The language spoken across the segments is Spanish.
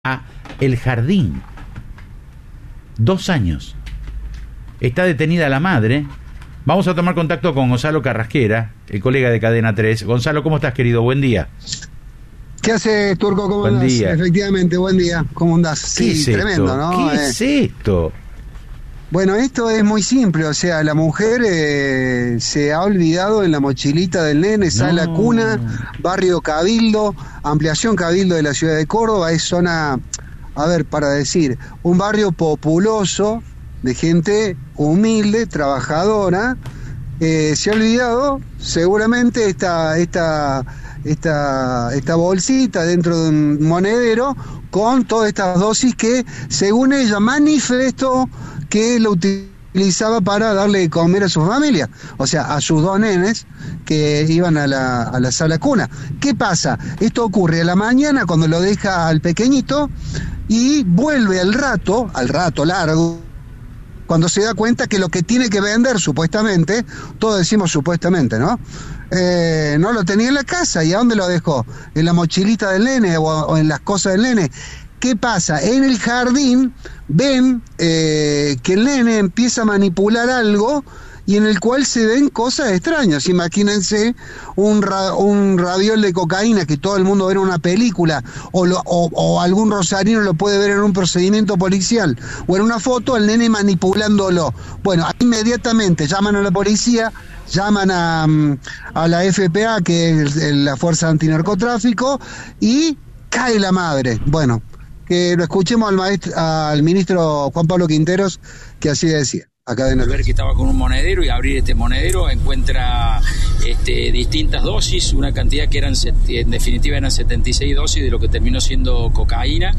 a El Jardín. 2 años. Está detenida la madre. Vamos a tomar contacto con Gonzalo Carrasquera, el colega de Cadena 3. Gonzalo, ¿cómo estás, querido? Buen día. ¿Qué haces, Turco? ¿Cómo buen andás? Día. Efectivamente, buen día. ¿Cómo andás? Sí, tremendo, ¿no? ¿Qué es esto? Bueno, esto es muy simple, o sea, la mujer se ha olvidado en la mochilita del nene, sala cuna, barrio Cabildo, ampliación Cabildo de la ciudad de Córdoba, es zona, a ver, para decir, un barrio populoso, de gente humilde, trabajadora, se ha olvidado seguramente esta bolsita dentro de un monedero con todas estas dosis que, según ella, manifestó que lo utilizaba para darle de comer a su familia, o sea, a sus 2 nenes que iban a la sala cuna. ¿Qué pasa? Esto ocurre a la mañana cuando lo deja al pequeñito y vuelve al rato largo, cuando se da cuenta que lo que tiene que vender, supuestamente, todos decimos supuestamente, ¿no? No lo tenía en la casa. ¿Y a dónde lo dejó? En la mochilita del nene o en las cosas del nene. ¿Qué pasa? En el jardín ven que el nene empieza a manipular algo y en el cual se ven cosas extrañas. Imagínense un raviol de cocaína que todo el mundo ve en una película o algún rosarino lo puede ver en un procedimiento policial o en una foto, el nene manipulándolo. Bueno, inmediatamente llaman a la policía, llaman a la FPA, que es la Fuerza Antinarcotráfico, y cae la madre. Bueno, que lo escuchemos al ministro Juan Pablo Quinteros, que así decía. Acá de ver que estaba con un monedero y abrir este monedero encuentra distintas dosis, una cantidad que en definitiva eran 76 dosis de lo que terminó siendo cocaína.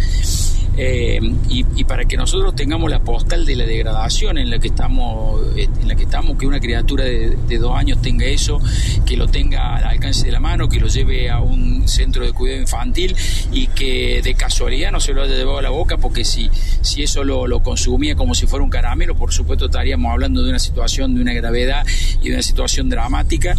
Y para que nosotros tengamos la postal de la degradación en la que estamos, que una criatura de 2 años tenga eso, que lo tenga al alcance de la mano, que lo lleve a un centro de cuidado infantil y que de casualidad no se lo haya llevado a la boca, porque si eso lo consumía como si fuera un caramelo, por supuesto estaríamos hablando de una situación de una gravedad y de una situación dramática.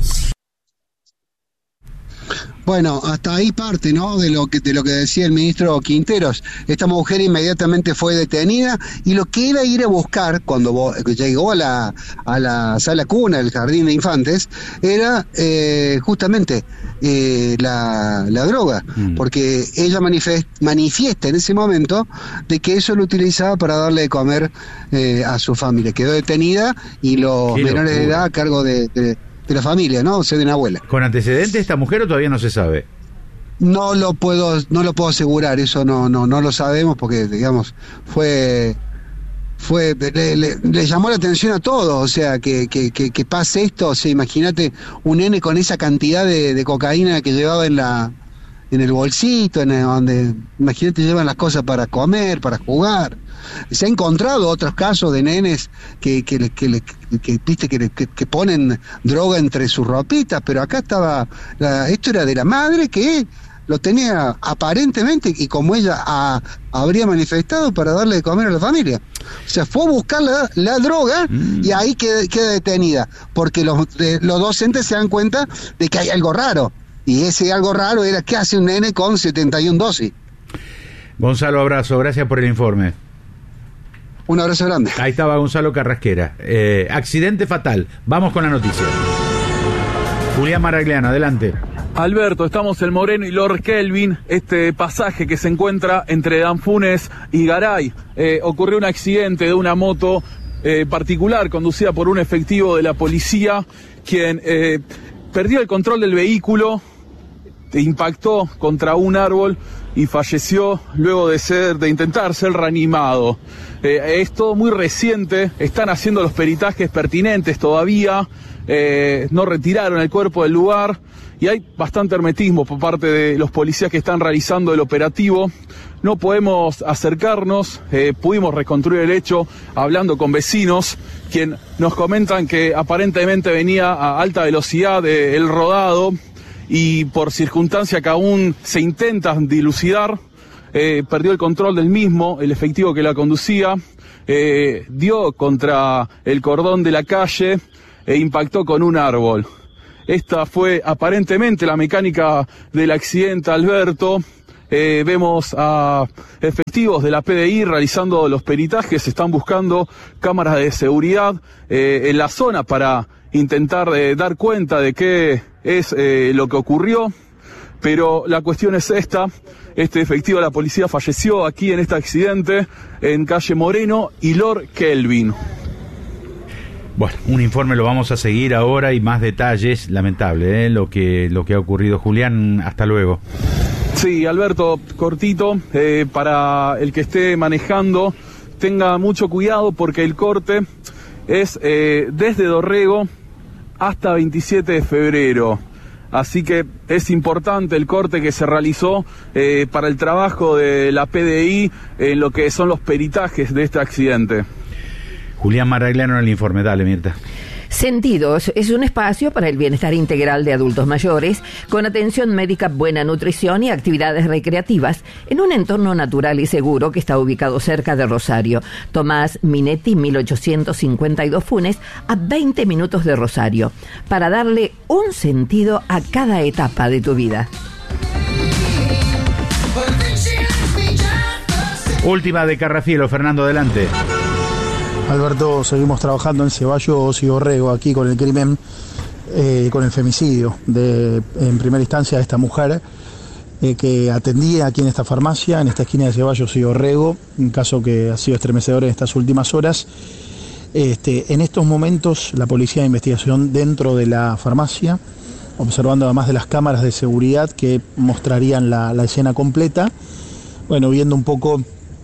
Bueno, hasta ahí parte, ¿no?, de lo que decía el ministro Quinteros. Esta mujer inmediatamente fue detenida y lo que iba a ir a buscar cuando llegó a la sala cuna del jardín de infantes era justamente la droga, porque ella manifiesta en ese momento de que eso lo utilizaba para darle de comer a su familia. Quedó detenida y los menores de edad a cargo de la familia, ¿no? O sea, de una abuela. ¿Con antecedentes esta mujer o todavía no se sabe? No lo puedo asegurar, eso no lo sabemos, porque, digamos, le llamó la atención a todos, o sea, que pase esto. O sea, imagínate un nene con esa cantidad de cocaína que llevaba en el bolsito, donde, imagínate, llevan las cosas para comer, para jugar. Se ha encontrado otros casos de nenes que ponen droga entre sus ropitas, pero acá estaba, esto era de la madre que lo tenía aparentemente, y como ella habría manifestado, para darle de comer a la familia. O sea, fue a buscar la droga y ahí queda detenida, porque los docentes se dan cuenta de que hay algo raro, y ese algo raro era ¿qué hace un nene con 71 dosis? Gonzalo, abrazo, gracias por el informe. Un abrazo grande. Ahí estaba Gonzalo Carrasquera. Accidente fatal. Vamos con la noticia. Julián Maragliano, adelante. Alberto, estamos en Moreno y Lord Kelvin, este pasaje que se encuentra entre Danfunes y Garay. Ocurrió un accidente de una moto particular conducida por un efectivo de la policía, quien perdió el control del vehículo, impactó contra un árbol y falleció luego de intentar ser reanimado. Es todo muy reciente, están haciendo los peritajes pertinentes todavía, no retiraron el cuerpo del lugar y hay bastante hermetismo por parte de los policías que están realizando el operativo. No podemos acercarnos, pudimos reconstruir el hecho hablando con vecinos, quien nos comentan que aparentemente venía a alta velocidad el rodado, y por circunstancia que aún se intenta dilucidar, perdió el control del mismo, el efectivo que la conducía, dio contra el cordón de la calle e impactó con un árbol. Esta fue aparentemente la mecánica del accidente, Alberto. Vemos a efectivos de la PDI realizando los peritajes, están buscando cámaras de seguridad en la zona para intentar dar cuenta de qué es lo que ocurrió. Pero la cuestión es esta: este efectivo de la policía falleció aquí en este accidente en calle Moreno y Lord Kelvin. Bueno, un informe lo vamos a seguir ahora y más detalles. Lamentable, lo que ha ocurrido. Julián, hasta luego. Sí, Alberto, cortito, para el que esté manejando, tenga mucho cuidado porque el corte es desde Dorrego hasta 27 de febrero. Así que es importante el corte que se realizó para el trabajo de la PDI en lo que son los peritajes de este accidente. Julián Maragliano en el informe. Dale, Mirta. Sentidos es un espacio para el bienestar integral de adultos mayores, con atención médica, buena nutrición y actividades recreativas, en un entorno natural y seguro que está ubicado cerca de Rosario. Tomás Minetti, 1852 Funes, a 20 minutos de Rosario, para darle un sentido a cada etapa de tu vida. Última de Carrafielo. Fernando, adelante. Alberto, seguimos trabajando en Ceballos y Dorrego, aquí con el crimen, con el femicidio en primera instancia de esta mujer que atendía aquí en esta farmacia, en esta esquina de Ceballos y Dorrego, un caso que ha sido estremecedor en estas últimas horas. En estos momentos la policía de investigación dentro de la farmacia, observando además de las cámaras de seguridad que mostrarían la escena completa, bueno, viendo un poco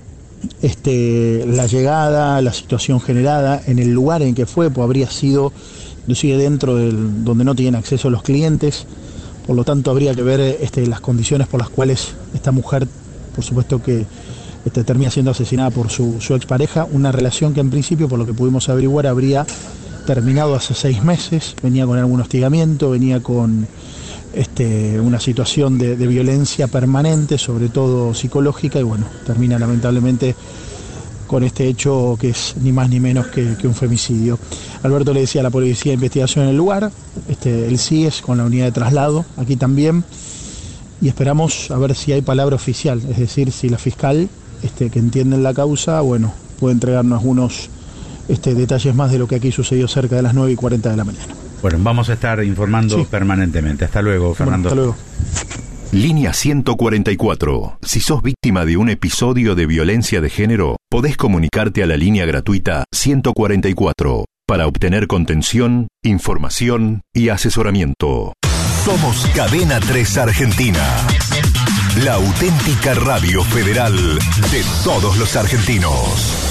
la llegada, la situación generada en el lugar en que fue, pues habría sido inclusive dentro donde no tienen acceso los clientes, por lo tanto habría que ver las condiciones por las cuales esta mujer, por supuesto que termina siendo asesinada por su expareja, una relación que en principio, por lo que pudimos averiguar, habría terminado hace 6 meses, venía con algún hostigamiento, venía con una situación de violencia permanente, sobre todo psicológica, y bueno, termina lamentablemente con este hecho que es ni más ni menos que un femicidio. Alberto le decía a la policía de investigación en el lugar, el CIES con la unidad de traslado aquí también, y esperamos a ver si hay palabra oficial, es decir, si la fiscal que entiende la causa, bueno, puede entregarnos algunos detalles más de lo que aquí sucedió cerca de las 9:40 de la mañana. Bueno, vamos a estar informando permanentemente. Hasta luego, Fernando. Bueno, hasta luego. Línea 144. Si sos víctima de un episodio de violencia de género, podés comunicarte a la línea gratuita 144 para obtener contención, información y asesoramiento. Somos Cadena 3 Argentina, la auténtica radio federal de todos los argentinos.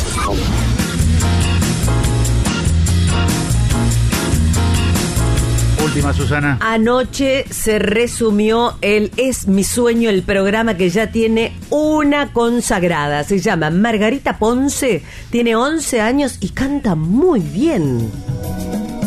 Última, Susana. Anoche se resumió el Es mi sueño, el programa que ya tiene una consagrada. Se llama Margarita Ponce, tiene 11 años y canta muy bien.